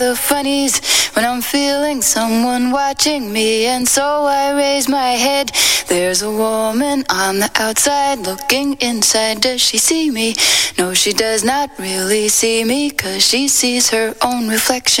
The funnies when I'm feeling someone watching me, and so I raise my head. There's a woman on the outside looking inside. Does she see me? No, she does not really see me, 'cause she sees her own reflection.